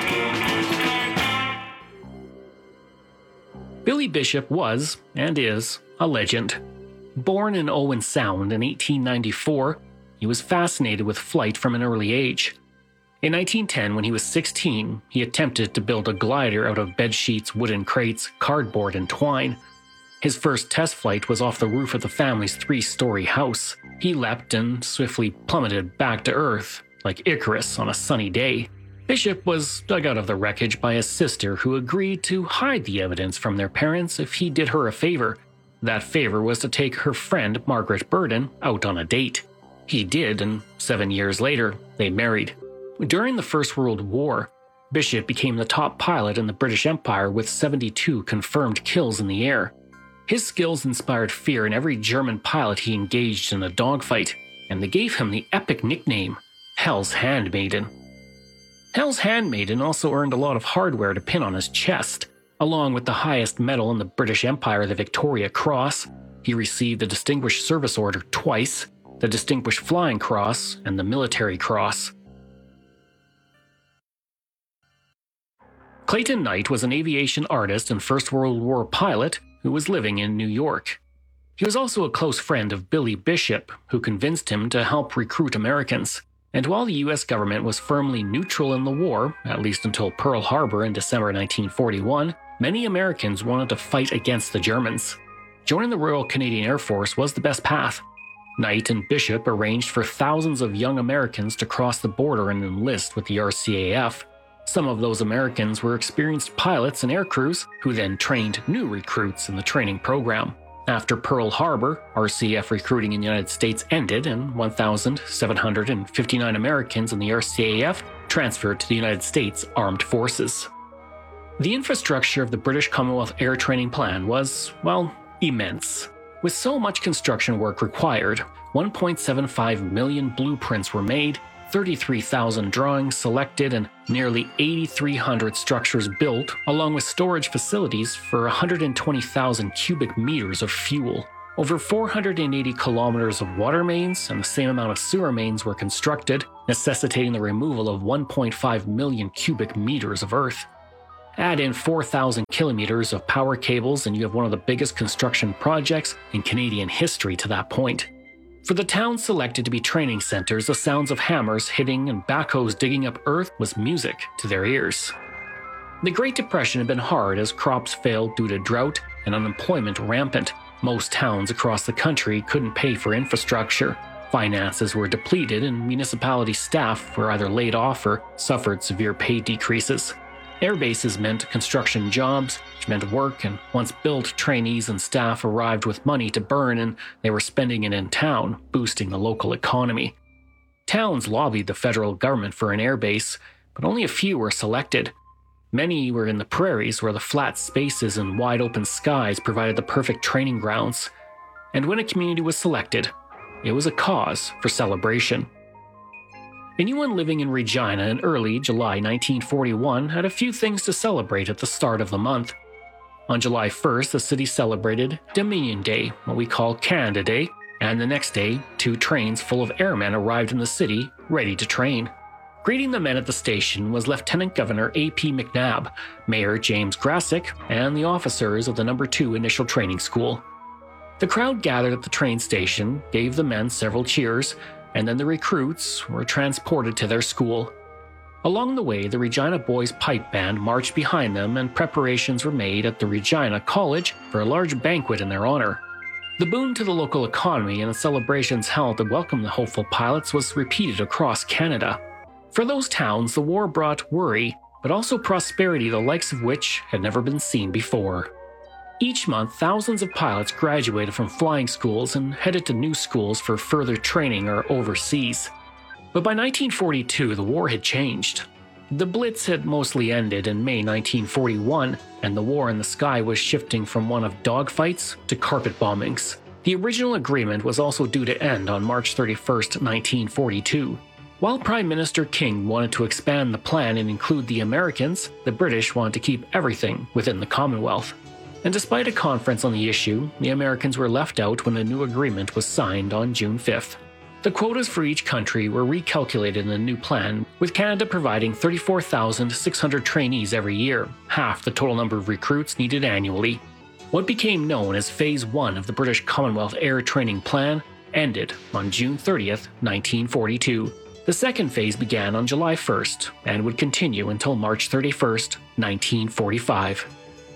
Billy Bishop was, and is, a legend. Born in Owen Sound in 1894, he was fascinated with flight from an early age. In 1910, when he was 16, he attempted to build a glider out of bedsheets, wooden crates, cardboard, and twine. His first test flight was off the roof of the family's 3-story house. He leapt and swiftly plummeted back to Earth, like Icarus on a sunny day. Bishop was dug out of the wreckage by his sister, who agreed to hide the evidence from their parents if he did her a favor. That favor was to take her friend, Margaret Burden, out on a date. He did, and 7 years later, they married. During the First World War, Bishop became the top pilot in the British Empire with 72 confirmed kills in the air. His skills inspired fear in every German pilot he engaged in a dogfight, and they gave him the epic nickname, Hell's Handmaiden. Hell's Handmaiden also earned a lot of hardware to pin on his chest. Along with the highest medal in the British Empire, the Victoria Cross, he received the Distinguished Service Order twice, the Distinguished Flying Cross, and the Military Cross. Clayton Knight was an aviation artist and First World War pilot who was living in New York. He was also a close friend of Billy Bishop, who convinced him to help recruit Americans. And while the U.S. government was firmly neutral in the war, at least until Pearl Harbor in December 1941, many Americans wanted to fight against the Germans. Joining the Royal Canadian Air Force was the best path. Knight and Bishop arranged for thousands of young Americans to cross the border and enlist with the RCAF. Some of those Americans were experienced pilots and aircrews, who then trained new recruits in the training program. After Pearl Harbor, RCAF recruiting in the United States ended, and 1,759 Americans in the RCAF transferred to the United States Armed Forces. The infrastructure of the British Commonwealth Air Training Plan was, well, immense. With so much construction work required, 1.75 million blueprints were made, 33,000 drawings selected, and nearly 8,300 structures built, along with storage facilities for 120,000 cubic meters of fuel. Over 480 kilometers of water mains and the same amount of sewer mains were constructed, necessitating the removal of 1.5 million cubic meters of earth. Add in 4,000 kilometers of power cables and you have one of the biggest construction projects in Canadian history to that point. For the towns selected to be training centers, the sounds of hammers hitting and backhoes digging up earth was music to their ears. The Great Depression had been hard as crops failed due to drought and unemployment rampant. Most towns across the country couldn't pay for infrastructure. Finances were depleted and municipality staff were either laid off or suffered severe pay decreases. Air bases meant construction jobs, which meant work, and once built, trainees and staff arrived with money to burn and they were spending it in town, boosting the local economy. Towns lobbied the federal government for an air base, but only a few were selected. Many were in the prairies where the flat spaces and wide open skies provided the perfect training grounds. And when a community was selected, it was a cause for celebration. Anyone living in Regina in early July 1941 had a few things to celebrate at the start of the month. On July 1st, the city celebrated Dominion Day, what we call Canada Day, and the next day, 2 trains full of airmen arrived in the city, ready to train. Greeting the men at the station was Lieutenant Governor A.P. McNabb, Mayor James Grasick, and the officers of the No. 2 Initial Training School. The crowd gathered at the train station, gave the men several cheers, and then the recruits were transported to their school. Along the way, the Regina Boys Pipe Band marched behind them and preparations were made at the Regina College for a large banquet in their honor. The boon to the local economy and the celebrations held to welcome the hopeful pilots was repeated across Canada. For those towns, the war brought worry, but also prosperity the likes of which had never been seen before. Each month, thousands of pilots graduated from flying schools and headed to new schools for further training or overseas. But by 1942, the war had changed. The Blitz had mostly ended in May 1941, and the war in the sky was shifting from one of dogfights to carpet bombings. The original agreement was also due to end on March 31, 1942. While Prime Minister King wanted to expand the plan and include the Americans, the British wanted to keep everything within the Commonwealth. And despite a conference on the issue, the Americans were left out when a new agreement was signed on June 5th. The quotas for each country were recalculated in the new plan, with Canada providing 34,600 trainees every year, half the total number of recruits needed annually. What became known as Phase 1 of the British Commonwealth Air Training Plan ended on June 30th, 1942. The second phase began on July 1st and would continue until March 31st, 1945.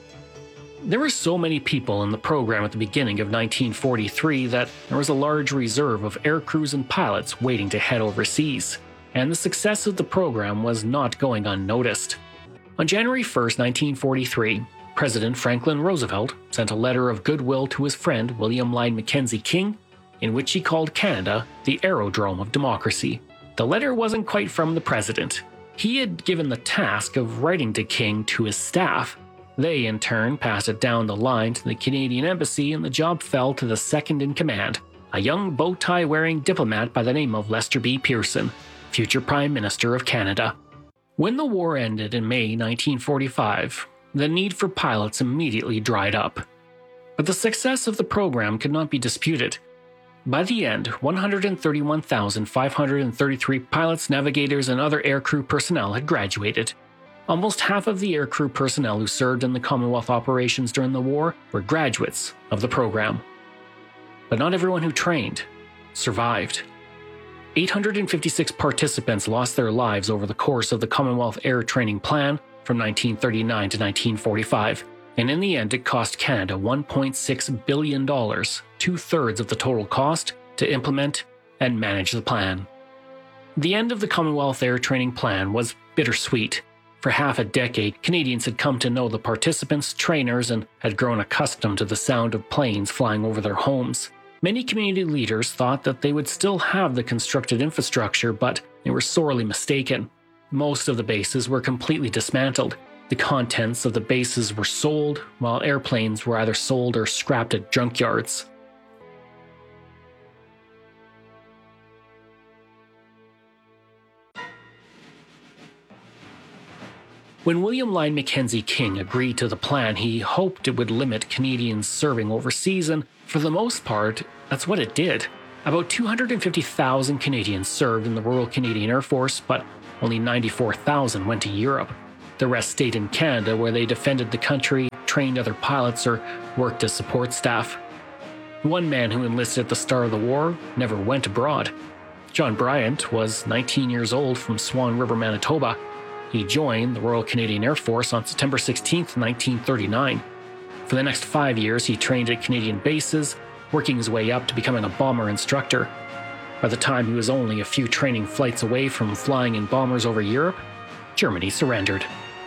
There were so many people in the program at the beginning of 1943 that there was a large reserve of air crews and pilots waiting to head overseas, and the success of the program was not going unnoticed. On January 1st, 1943, President Franklin Roosevelt sent a letter of goodwill to his friend William Lyon Mackenzie King, in which he called Canada the aerodrome of democracy. The letter wasn't quite from the president. He had given the task of writing to King to his staff. They, in turn, passed it down the line to the Canadian Embassy, and the job fell to the second in command, a young bow-tie-wearing diplomat by the name of Lester B. Pearson, future Prime Minister of Canada. When the war ended in May 1945, the need for pilots immediately dried up. But the success of the program could not be disputed. By the end, 131,533 pilots, navigators, and other aircrew personnel had graduated. Almost half of the aircrew personnel who served in the Commonwealth operations during the war were graduates of the program. But not everyone who trained survived. 856 participants lost their lives over the course of the Commonwealth Air Training Plan from 1939 to 1945, and in the end it cost Canada $1.6 billion, 2/3 of the total cost, to implement and manage the plan. The end of the Commonwealth Air Training Plan was bittersweet. For half a decade, Canadians had come to know the participants, trainers, and had grown accustomed to the sound of planes flying over their homes. Many community leaders thought that they would still have the constructed infrastructure, but they were sorely mistaken. Most of the bases were completely dismantled. The contents of the bases were sold, while airplanes were either sold or scrapped at junkyards. When William Lyon Mackenzie King agreed to the plan, he hoped it would limit Canadians serving overseas, and for the most part, that's what it did. About 250,000 Canadians served in the Royal Canadian Air Force, but only 94,000 went to Europe. The rest stayed in Canada, where they defended the country, trained other pilots, or worked as support staff. One man who enlisted at the start of the war never went abroad. John Bryant was 19 years old from Swan River, Manitoba. He joined the Royal Canadian Air Force on September 16, 1939. For the next 5 years, he trained at Canadian bases, working his way up to becoming a bomber instructor. By the time he was only a few training flights away from flying in bombers over Europe, Germany surrendered.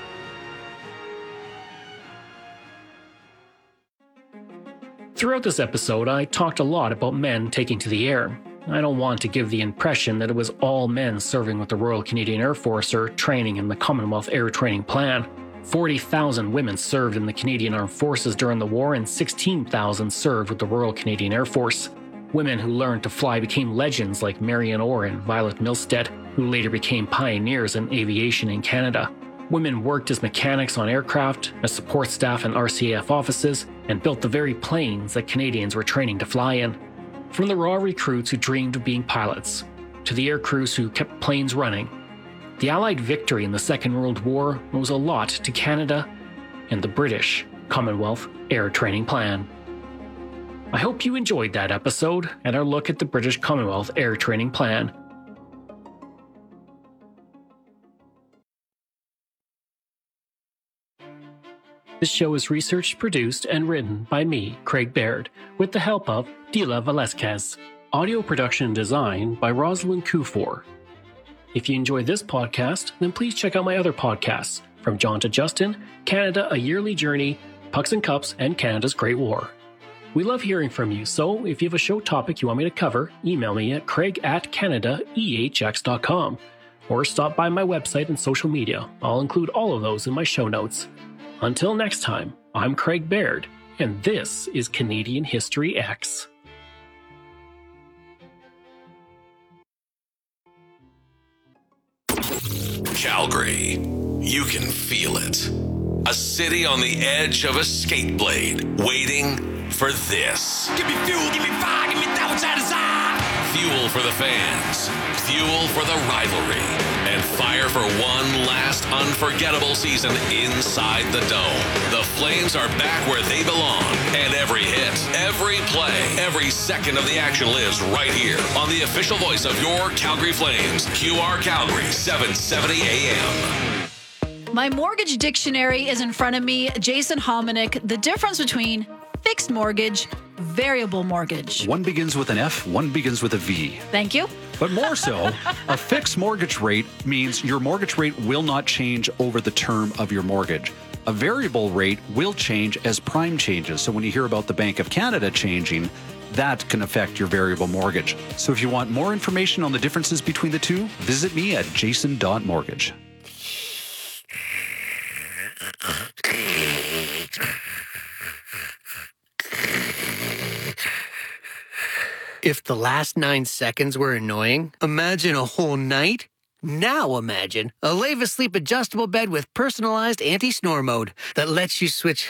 Throughout this episode, I talked a lot about men taking to the air. I don't want to give the impression that it was all men serving with the Royal Canadian Air Force or training in the Commonwealth Air Training Plan. 40,000 women served in the Canadian Armed Forces during the war, and 16,000 served with the Royal Canadian Air Force. Women who learned to fly became legends like Marion Orr and Violet Milstead, who later became pioneers in aviation in Canada. Women worked as mechanics on aircraft, as support staff in RCAF offices, and built the very planes that Canadians were training to fly in. From the raw recruits who dreamed of being pilots, to the air crews who kept planes running, the Allied victory in the Second World War owes a lot to Canada and the British Commonwealth Air Training Plan. I hope you enjoyed that episode and our look at the British Commonwealth Air Training Plan. This show is researched, produced, and written by me, Craig Baird, with the help of Dila Velasquez. Audio production and design by Rosalind Kufor. If you enjoy this podcast, then please check out my other podcasts, From John to Justin, Canada, A Yearly Journey, Pucks and Cups, and Canada's Great War. We love hearing from you, so if you have a show topic you want me to cover, email me at craig@canadaehx.com, or stop by my website and social media. I'll include all of those in my show notes. Until next time, I'm Craig Baird, and this is Canadian History X. Calgary. You can feel it. A city on the edge of a skate blade, waiting for this. Give me fuel, give me fire, give me that which I desire. Fuel for the fans, fuel for the rivalry, and fire for one last unforgettable season inside the Dome. The Flames are back where they belong, and every hit, every play, every second of the action lives right here on the official voice of your Calgary Flames, QR Calgary, 770 AM. My mortgage dictionary is in front of me. Jason Hominick, the difference between fixed mortgage, variable mortgage. One begins with an F, one begins with a V. Thank you. But more so, a fixed mortgage rate means your mortgage rate will not change over the term of your mortgage. A variable rate will change as prime changes. So when you hear about the Bank of Canada changing, that can affect your variable mortgage. So if you want more information on the differences between the two, visit me at jason.mortgage. If the last 9 seconds were annoying, imagine a whole night. Now imagine a Leva Sleep adjustable bed with personalized anti-snore mode that lets you switch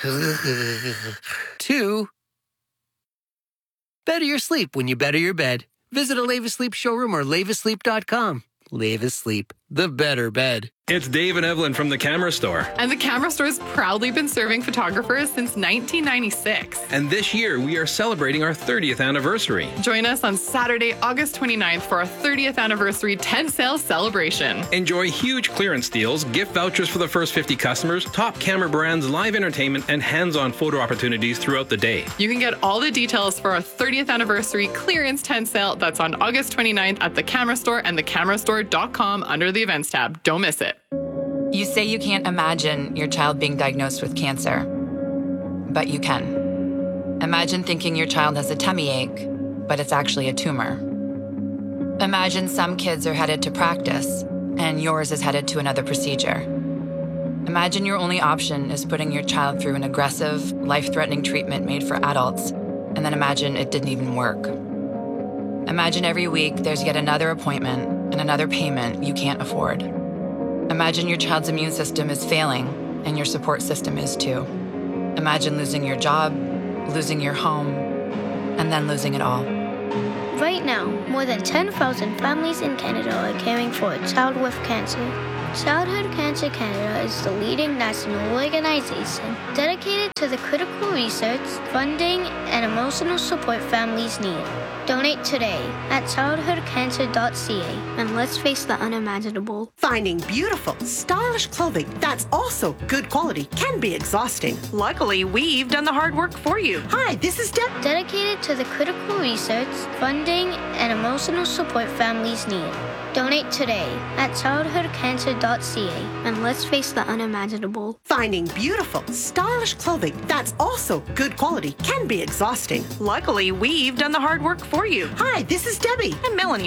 to better your sleep when you better your bed. Visit a Leva Sleep showroom or levasleep.com. Leva Sleep, the better bed. It's Dave and Evelyn from The Camera Store. And The Camera Store has proudly been serving photographers since 1996. And this year, we are celebrating our 30th anniversary. Join us on Saturday, August 29th for our 30th anniversary tent sale celebration. Enjoy huge clearance deals, gift vouchers for the first 50 customers, top camera brands, live entertainment, and hands-on photo opportunities throughout the day. You can get all the details for our 30th anniversary clearance tent sale that's on August 29th at The Camera Store and thecamerastore.com under the events tab. Don't miss it. You say you can't imagine your child being diagnosed with cancer, but you can. Imagine thinking your child has a tummy ache, but it's actually a tumor. Imagine some kids are headed to practice, and yours is headed to another procedure. Imagine your only option is putting your child through an aggressive, life-threatening treatment made for adults, and then imagine it didn't even work. Imagine every week there's yet another appointment and another payment you can't afford. Imagine your child's immune system is failing, and your support system is too. Imagine losing your job, losing your home, and then losing it all. Right now, more than 10,000 families in Canada are caring for a child with cancer. Childhood Cancer Canada is the leading national organization dedicated to the critical research, funding, and emotional support families need. Donate today at childhoodcancer.ca and let's face the unimaginable. Finding beautiful, stylish clothing that's also good quality can be exhausting. Luckily, we've done the hard work for you. Hi, this is Deb. Dedicated to the critical research, funding, and emotional support families need. Donate today at childhoodcancer.ca and let's face the unimaginable. Finding beautiful, stylish clothing that's also good quality can be exhausting. Luckily, we've done the hard work for you. Hi, this is Debbie. And Melanie.